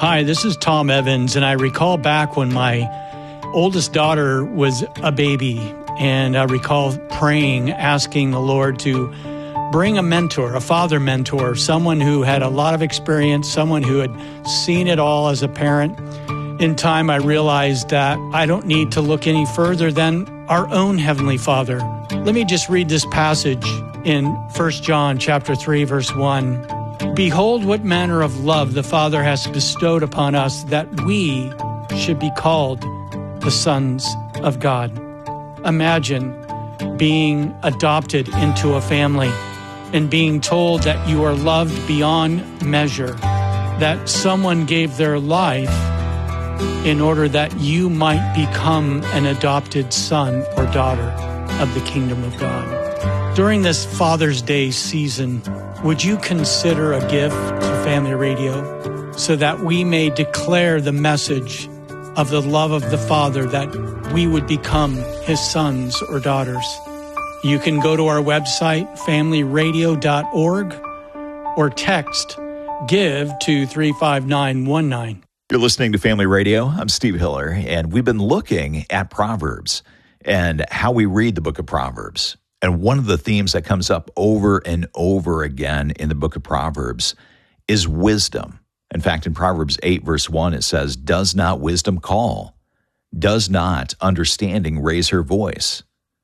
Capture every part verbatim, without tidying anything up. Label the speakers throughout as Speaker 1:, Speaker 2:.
Speaker 1: Hi, this is Tom Evans, and I recall back when my oldest daughter was a baby, and I recall praying, asking the Lord to bring a mentor, a father mentor, someone who had a lot of experience, someone who had seen it all as a parent. In time, I realized that I don't need to look any further than our own Heavenly Father. Let me just read this passage in First John chapter three, verse one. Behold, what manner of love the Father has bestowed upon us, that we should be called the sons of God. Imagine being adopted into a family and being told that you are loved beyond measure, that someone gave their life in order that you might become an adopted son or daughter of the kingdom of God. During this Father's Day season, would you consider a gift to Family Radio so that we may declare the message of the love of the Father, that we would become His sons or daughters? You can go to our website, family radio dot org, or text GIVE to three five nine one nine.
Speaker 2: You're listening to Family Radio. I'm Steve Hiller, and we've been looking at Proverbs and how we read the book of Proverbs. And one of the themes that comes up over and over again in the book of Proverbs is wisdom. In fact, in Proverbs eight, verse one, it says, "Does not wisdom call? Does not understanding raise her voice?"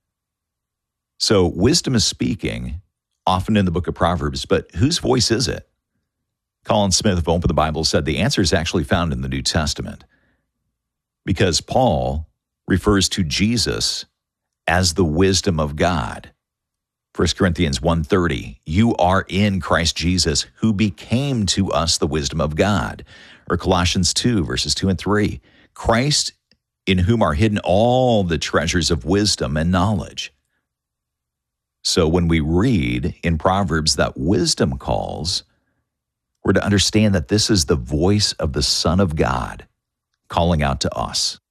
Speaker 2: So wisdom is speaking, often in the book of Proverbs, but whose voice is it? Colin Smith of Open the Bible said the answer is actually found in the New Testament, because Paul refers to Jesus as the wisdom of God. First Corinthians one thirty, you are in Christ Jesus, who became to us the wisdom of God. Or Colossians two, verses two and three, Christ in whom are hidden all the treasures of wisdom and knowledge. So when we read in Proverbs that wisdom calls, we're to understand that this is the voice of the Son of God calling out to us.